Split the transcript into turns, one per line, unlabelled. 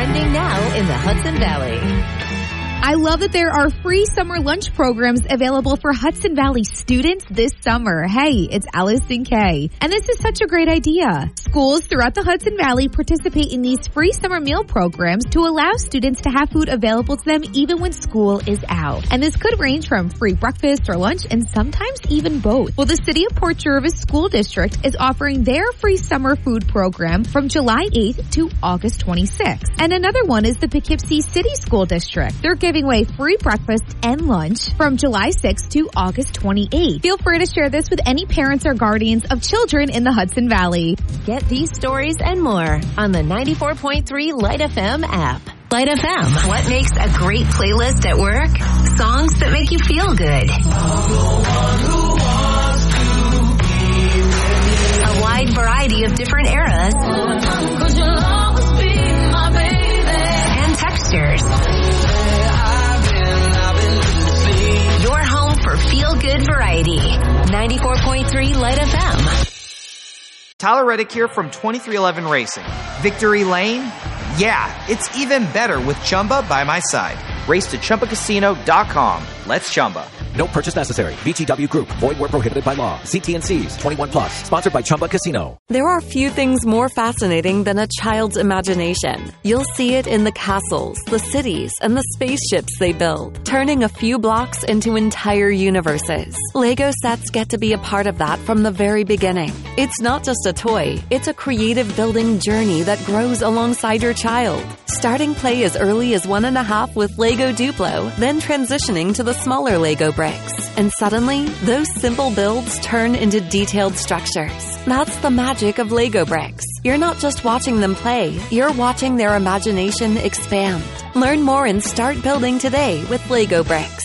trending now in the Hudson Valley.
I love that there are free summer lunch programs available for Hudson Valley students this summer. Hey, it's Allison Kay. And this is such a great idea. Schools throughout the Hudson Valley participate in these free summer meal programs to allow students to have food available to them even when school is out. And this could range from free breakfast or lunch and sometimes even both. Well, the City of Port Jervis School District is offering their free summer food program from July 8th to August 26th. And another one is the Poughkeepsie City School District. They're giving away free breakfast and lunch from July 6th to August 28th. Feel free to share this with any parents or guardians of children in the Hudson Valley.
Get these stories and more on the 94.3 Light FM app. Light FM. What makes a great playlist at work? Songs that make you feel good. A wide variety of different eras and textures. Your home for feel-good variety. 94.3 Light FM.
Tyler Reddick here from 2311 Racing. Victory Lane? Yeah, it's even better with Chumba by my side. Race to ChumbaCasino.com. Let's Chumba.
No purchase necessary. VGW Group. Void where prohibited by law. See T&Cs. 21 plus. Sponsored by Chumba Casino.
There are few things more fascinating than a child's imagination. You'll see it in the castles, the cities, and the spaceships they build, turning a few blocks into entire universes. Lego sets get to be a part of that from the very beginning. It's not just a toy. It's a creative building journey that grows alongside your child. Starting play as early as 1.5 with Lego Duplo, then transitioning to the smaller Lego bricks. And suddenly, those simple builds turn into detailed structures. That's the magic of Lego bricks. You're not just watching them play, you're watching their imagination expand. Learn more and start building today with Lego bricks.